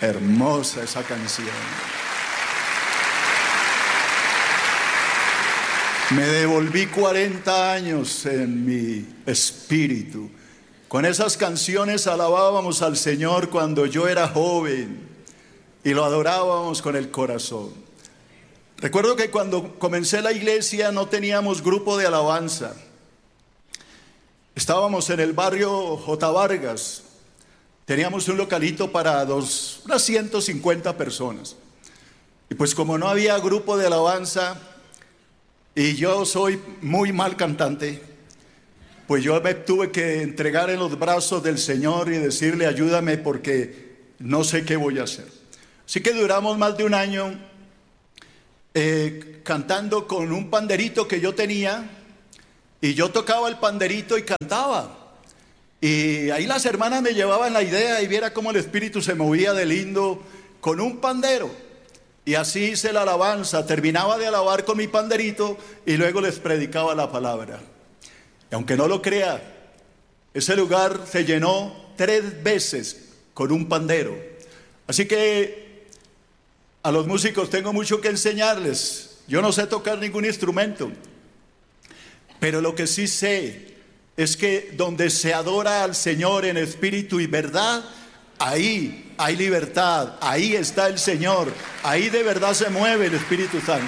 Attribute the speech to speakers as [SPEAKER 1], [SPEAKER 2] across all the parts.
[SPEAKER 1] Hermosa esa canción. Me devolví 40 años en mi espíritu. Con esas canciones alabábamos al Señor cuando yo era joven y lo adorábamos con el corazón. Recuerdo que cuando comencé la iglesia no teníamos grupo de alabanza. Estábamos en el barrio J. Vargas. Teníamos un localito para unas 150 personas. Y pues como no había grupo de alabanza y yo soy muy mal cantante, pues yo me tuve que entregar en los brazos del Señor y decirle: ayúdame porque no sé qué voy a hacer. Así que duramos más de un año cantando con un panderito que yo tenía, y yo tocaba el panderito y cantaba. Y ahí las hermanas me llevaban la idea y viera cómo el espíritu se movía de lindo con un pandero. Y así hice la alabanza, terminaba de alabar con mi panderito y luego les predicaba la palabra. Y aunque no lo crea, ese lugar se llenó 3 veces con un pandero. Así que a los músicos tengo mucho que enseñarles. Yo no sé tocar ningún instrumento, pero lo que sí sé es que donde se adora al Señor en espíritu y verdad, ahí hay libertad, ahí está el Señor, ahí de verdad se mueve el Espíritu Santo.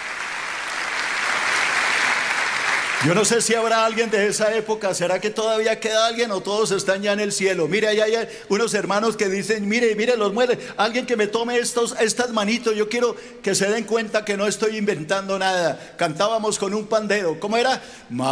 [SPEAKER 1] Yo no sé si habrá alguien de esa época. ¿Será que todavía queda alguien o todos están ya en el cielo? Mire, allá hay unos hermanos que dicen: mire los muebles, alguien que me tome estas manitos. Yo quiero que se den cuenta que no estoy inventando nada. Cantábamos con un pandero. ¿Cómo era?